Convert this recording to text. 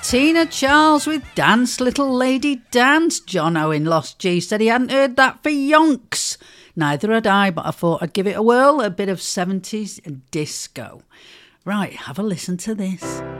Tina Charles with Dance Little Lady Dance. John Owen Lost G said he hadn't heard that for yonks. Neither had I, but I thought I'd give it a whirl, a bit of 70s disco. Right, have a listen to this.